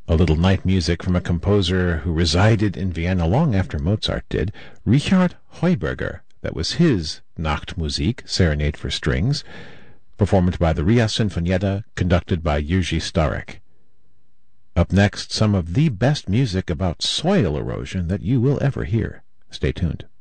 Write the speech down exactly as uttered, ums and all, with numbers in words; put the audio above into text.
A little night music from a composer who resided in Vienna long after Mozart did, Richard Heuberger. That was his Nachtmusik, Serenade for Strings, performed by the Ria Sinfonietta, conducted by Jiří Starek. Up next, some of the best music about soil erosion that you will ever hear. Stay tuned.